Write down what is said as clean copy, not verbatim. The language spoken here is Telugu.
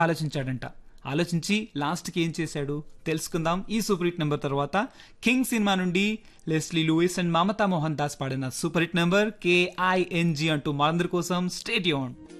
ఆలోచించాడంట. ఆలోచించి లాస్ట్‌కి ఏం చేశాడు తెలుసుకుందాం ఈ సూపర్ హిట్ నెంబర్ తర్వాత. 'కింగ్' సినిమా నుండి Leslie Louis and Mamata Mohan Das పాడిన సూపర్ హిట్ నెంబర్ KING అంటూ మనందరి కోసం స్టే ట్యూన్డ్.